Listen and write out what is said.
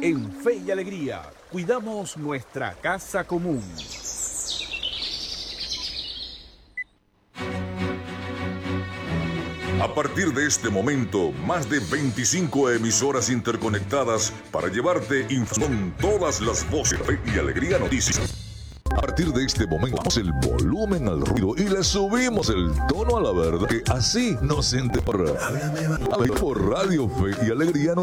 En Fe y Alegría, cuidamos nuestra casa común. A partir de este momento, más de 25 emisoras interconectadas para llevarte información, todas las voces, Fe y Alegría Noticias. A partir de este momento, damos el volumen al ruido y le subimos el tono a la verdad, que así nos siente por Radio Fe y Alegría Noticias.